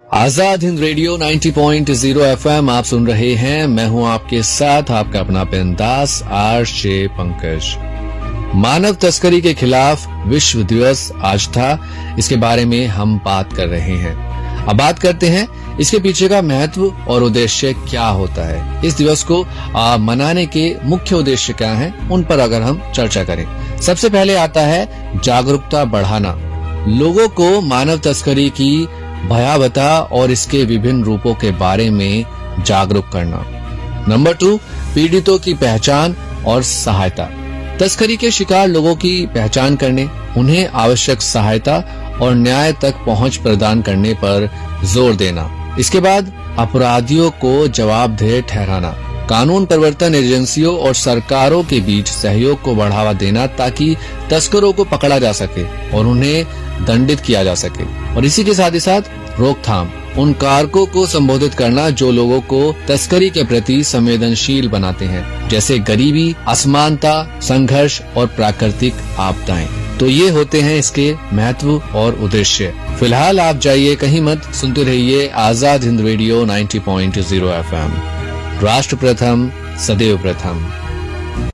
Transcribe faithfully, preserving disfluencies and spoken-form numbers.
Azad Hind radio नब्बे point शून्य FM आप सुन रहे हैं। मैं हूं आपके साथ आपका अपना पेंदास आरजे पंकज। मानव तस्करी के खिलाफ विश्व दिवस आज था, इसके बारे में हम बात कर रहे हैं। अब बात करते हैं इसके पीछे का महत्व और उद्देश्य क्या होता है। इस दिवस को आ, मनाने के मुख्य उद्देश्य क्या हैं, उन पर अगर हम चर्चा करें। सबसे पहले आता है जागरूकता बढ़ाना, लोगों को मानव तस्करी की भयावहता और इसके विभिन्न रूपों के बारे में जागरूक करना। नंबर टू, पीड़ितों की पहचान और सहायता, तस्करी के शिकार लोगों की पहचान करने, उन्हें आवश्यक सहायता और न्याय तक पहुंच प्रदान करने पर जोर देना। इसके बाद अपराधियों को जवाबदेह ठहराना, कानून प्रवर्तन एजेंसियों और सरकारों के बीच सहयोग को बढ़ावा देना ताकि तस्करों को पकड़ा जा सके और उन्हें दंडित किया जा सके। और इसी के साथ ही साथ रोकथाम, उन कारकों को संबोधित करना जो लोगों को तस्करी के प्रति संवेदनशील बनाते हैं, जैसे गरीबी, असमानता, संघर्ष और प्राकृतिक आपदाएं। तो ये होते हैं इसके महत्व और उद्देश्य। फिलहाल आप जाइए कहीं मत, सुनते रहिए आजाद हिंद रेडियो नब्बे पॉइंट शून्य एफएम। राष्ट्र प्रथम, सदैव प्रथम।